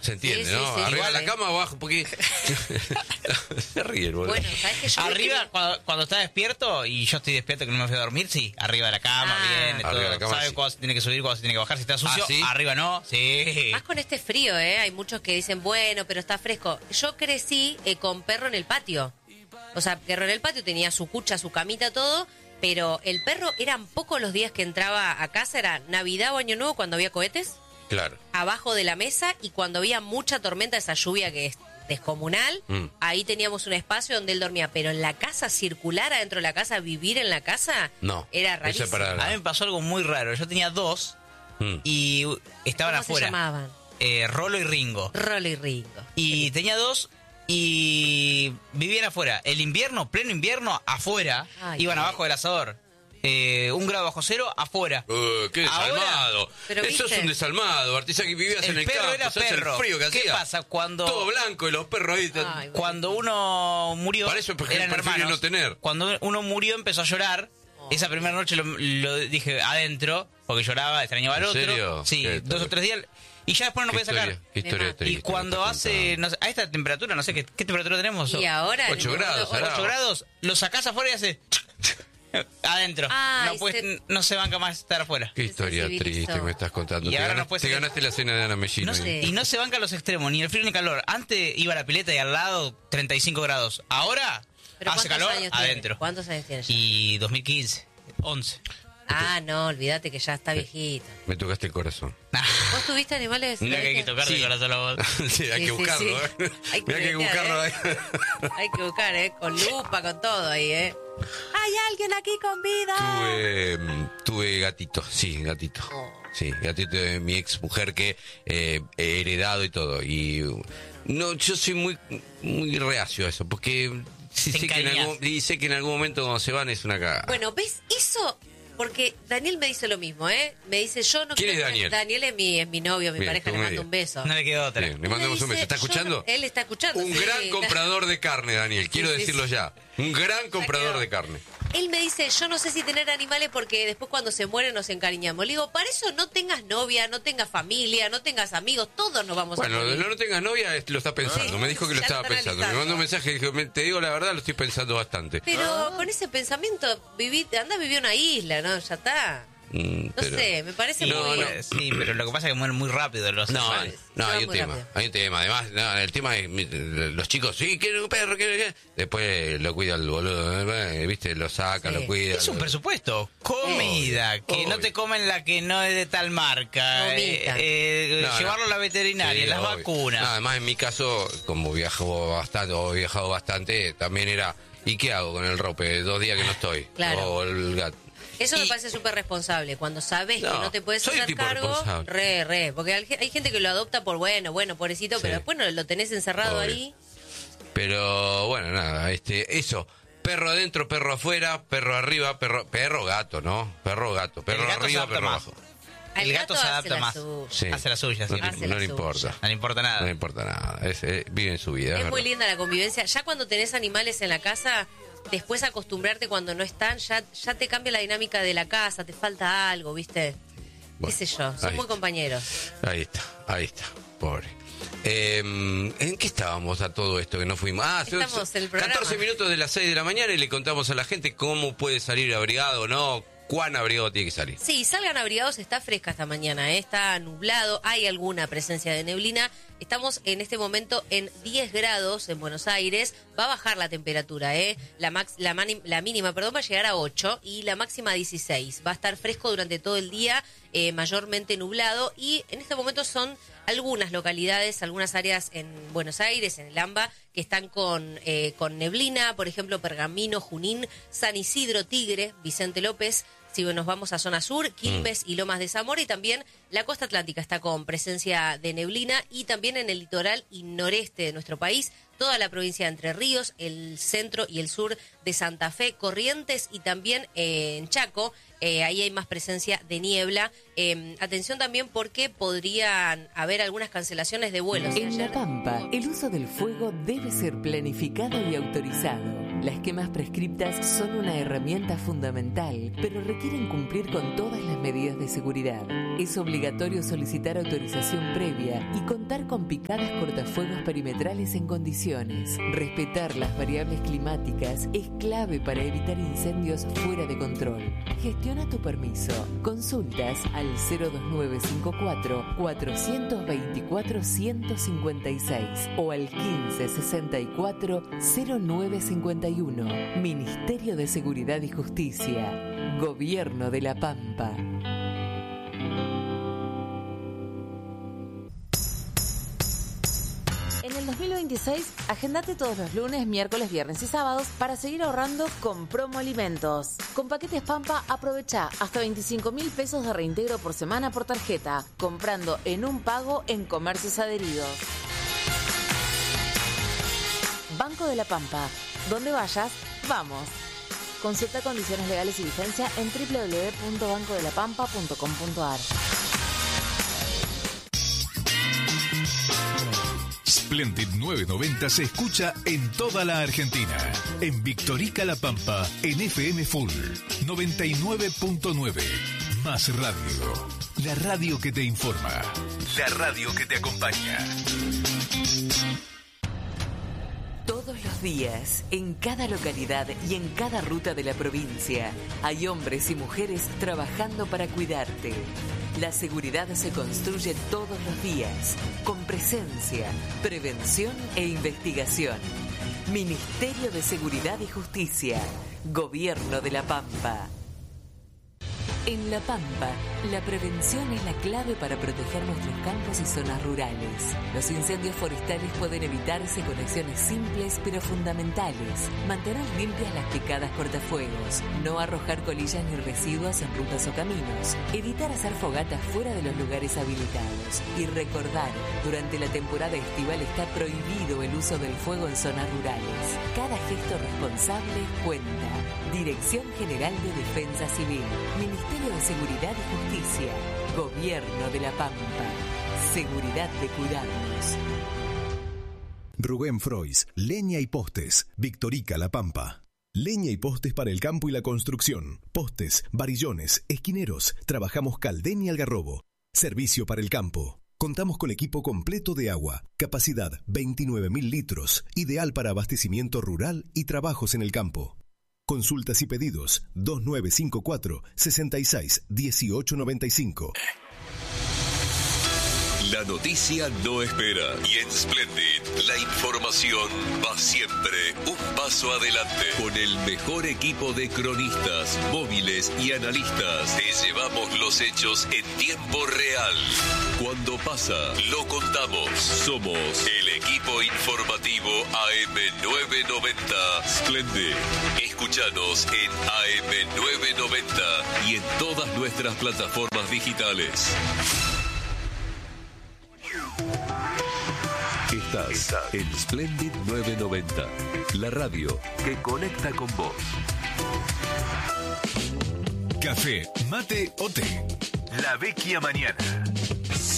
Se entiende, Sí, ¿no? sí, sí, Arriba de igual, la cama, abajo, porque... Se ríe el boludo. Bueno, ¿sabes que yo Arriba, cuando está despierto y yo estoy despierto que no me fui a dormir, sí, arriba de la cama, bien, Arriba todo. de la cama, Sabe sí. cuándo se tiene que subir, cuándo se tiene que bajar, si está sucio, ¿sí? arriba no, sí. Más con este frío, hay muchos que dicen, bueno, pero está fresco. Yo crecí con perro en el patio. O sea, perro en el patio, tenía su cucha, su camita, todo, pero el perro eran pocos los días que entraba a casa, era Navidad o Año Nuevo cuando había cohetes, Claro. abajo de la mesa, y cuando había mucha tormenta, esa lluvia que es descomunal, ahí teníamos un espacio donde él dormía, pero en la casa, circular adentro de la casa, vivir en la casa, No. era Eso rarísimo. es para A mí me pasó algo muy raro. Yo tenía 2 y estaban ¿Cómo se afuera. llamaban? Rolo y Ringo. Rolo y Ringo. Y tenía 2 y vivían afuera. El invierno, pleno invierno, afuera. Ay, Iban qué- abajo del asador. 1 grado bajo cero, afuera. ¡Qué Ahora- desalmado! Pero Eso es ¿viste? un desalmado, Artisa, que vivías en El el perro campo, era ¿sabes perro. el frío que hacía? ¿Qué pasa cuando- Todo blanco y los perros ahí... Ay, Cuando uno murió, Para eso eran prefiero hermanos. no tener. Cuando uno murió empezó a llorar. Esa primera noche lo dije adentro, porque lloraba, extrañaba al ¿En otro. serio? Sí, Qué 2 o 3 días. Y ya después no Qué podía sacar. historia, qué historia Y triste Y cuando me estás hace, contando. no sé, a esta temperatura, no sé qué temperatura tenemos. Y ahora... 8 grados, Sarao. 8 grados, lo sacás afuera y hace adentro. Ay, No se banca más estar afuera. Qué historia sensibilizó. triste me estás contando. Y Te ahora no ganaste, puede te ser- ganaste la cena de Ana Mellino. No ahí. sé, Sí. y no se banca los extremos, ni el frío ni el calor. Antes iba a la pileta y al lado 35 grados. Ahora ¿Pero hace cuántos calor años tiene? adentro. ¿Cuántos años tiene ya? Y 2015, 11. Ah, no, olvídate que ya está viejito. Me tocaste el corazón. ¿Vos tuviste animales? Mira que hay que ¿Viste? tocarle Sí. el corazón a la voz. Sí, hay Sí, que sí, buscarlo, sí. ¿eh? Hay que Mirá que hay que meter, buscarlo ahí. Hay que buscar, con lupa, con todo ahí, ¿Hay alguien aquí con vida? Tuve gatito, sí, gatito. Oh. Sí, gatito de mi ex mujer que he heredado y todo. Y no, yo soy muy reacio a eso, porque sí, Te sé encariñás. sé que en algún momento cuando se van es una cagada. Bueno, ¿ves? Eso... Porque Daniel me dice lo mismo, Me dice, yo no ¿Quién quiero es Daniel? Daniel es mi novio, mi Bien, pareja, tu le mando medio. un beso. No le quedó otra. Bien, le mandamos Me un beso. dice, ¿Está yo escuchando? no- él está escuchando, Un sí. gran comprador de carne, Daniel. Quiero Sí, sí, decirlo sí. ya. Un gran comprador quedó. de carne. Él me dice, yo no sé si tener animales porque después cuando se mueren nos encariñamos. Le digo, para eso no tengas novia, no tengas familia, no tengas amigos, todos nos vamos Bueno, a lo de morir. no tengas novia lo está pensando. Sí, Me dijo que lo ya lo estaba está pensando. Me analizando. mandó un mensaje y dijo, te digo la verdad, lo estoy pensando bastante. Pero con ese pensamiento, anda a vivir en una isla, ¿no? Ya está. No Pero- sé, me parece Sí, muy... sí, pero lo que pasa es que mueren muy rápido los No, animales. no, Se va hay un muy tema. rápido. Hay un tema. Además, no, el tema es los chicos, sí, quieren un perro, quieren. Después lo cuida el boludo, ¿viste? Lo saca, Sí. lo cuida. Es un presupuesto. Comida, que Obvio. no te comen la que no es de tal marca. Gomita. No, llevarlo a la veterinaria, Sí, las obvio. vacunas. No, además, en mi caso, como he viajado bastante, también era, ¿y qué hago con el rope? 2 días que no estoy. Claro. O el gato. Eso me Y- parece súper responsable. Cuando sabes que No, no te puedes soy el hacer tipo cargo, responsable. porque hay gente que lo adopta por bueno, pobrecito, Sí. pero después no lo tenés encerrado Obvio. ahí. Pero bueno, nada, eso. Perro adentro, perro afuera, perro arriba, perro gato, ¿no? Perro gato, perro El gato se arriba, adapta perro más. abajo. Al El gato se hace adapta la más. suya. Sí. Hace la suya, sí. No, Hace no la le suya. importa. No le importa nada. No le importa nada. Vive en su vida. Es es muy verdad. linda la convivencia. Ya cuando tenés animales en la casa, después acostumbrarte cuando no están, ya te cambia la dinámica de la casa, te falta algo, ¿viste? Bueno, Qué sé yo, son ahí muy está. compañeros. Ahí está. Pobre. ¿En qué estábamos a todo esto que no fuimos? Estamos en el programa. 14 minutos de las 6 de la mañana y le contamos a la gente cómo puede salir abrigado o no, cuán abrigado tiene que salir. Sí, salgan abrigados, está fresca esta mañana, está nublado, hay alguna presencia de neblina. Estamos en este momento en 10 grados en Buenos Aires, va a bajar la temperatura, la mínima, va a llegar a 8 y la máxima a 16. Va a estar fresco durante todo el día, mayormente nublado, y en este momento son algunas localidades, algunas áreas en Buenos Aires, en el AMBA, que están con neblina, por ejemplo, Pergamino, Junín, San Isidro, Tigre, Vicente López. Si nos vamos a zona sur, Quilmes y Lomas de Zamora, y también la costa atlántica está con presencia de neblina, y también en el litoral y noreste de nuestro país, toda la provincia de Entre Ríos, el centro y el sur de Santa Fe, Corrientes y también en Chaco, ahí hay más presencia de niebla. Atención también porque podrían haber algunas cancelaciones de vuelos. En La Pampa, el uso del fuego debe ser planificado y autorizado. Las quemas prescriptas son una herramienta fundamental, pero requieren cumplir con todas las medidas de seguridad. Es obligatorio solicitar autorización previa y contar con picadas cortafuegos perimetrales en condiciones. Respetar las variables climáticas es clave para evitar incendios fuera de control. Gestiona tu permiso. Consultas al 02954 424 156 o al 1564 0951. Ministerio de Seguridad y Justicia. Gobierno de La Pampa. En el 2026, agendate todos los lunes, miércoles, viernes y sábados para seguir ahorrando con Promo Alimentos. Con paquetes Pampa, aprovecha hasta 25.000 pesos de reintegro por semana por tarjeta, comprando en un pago en comercios adheridos. Banco de la Pampa. Donde vayas, vamos. Consulta condiciones legales y vigencia en www.bancodelapampa.com.ar. Splendid 990 se escucha en toda la Argentina. En Victorica La Pampa, en FM Full 99.9. Más radio. La radio que te informa. La radio que te acompaña. Todos los días, en cada localidad y en cada ruta de la provincia, hay hombres y mujeres trabajando para cuidarte. La seguridad se construye todos los días, con presencia, prevención e investigación. Ministerio de Seguridad y Justicia, Gobierno de La Pampa. En La Pampa, la prevención es la clave para proteger nuestros campos y zonas rurales. Los incendios forestales pueden evitarse con acciones simples pero fundamentales. Mantener limpias las picadas cortafuegos, no arrojar colillas ni residuos en rutas o caminos, evitar hacer fogatas fuera de los lugares habilitados y recordar, durante la temporada estival está prohibido el uso del fuego en zonas rurales. Cada gesto responsable cuenta. Dirección General de Defensa Civil, Ministerio de Seguridad y Justicia, Gobierno de La Pampa. Seguridad de cuidarnos. Rubén Frois, Leña y Postes, Victorica La Pampa. Leña y postes para el campo y la construcción. Postes, varillones, esquineros. Trabajamos Caldén y Algarrobo. Servicio para el campo. Contamos con equipo completo de agua. Capacidad 29.000 litros. Ideal para abastecimiento rural y trabajos en el campo. Consultas y pedidos 2954 66 1895. La noticia no espera y en Splendid la información va siempre un paso adelante. Con el mejor equipo de cronistas, móviles y analistas te llevamos los hechos en tiempo real. Cuando pasa, lo contamos. Somos el equipo informativo AM990 Splendid. Escúchanos en AM990 y en todas nuestras plataformas digitales. Estás en Splendid 990, la radio que conecta con vos. Café, mate o té. La vecchia mañana.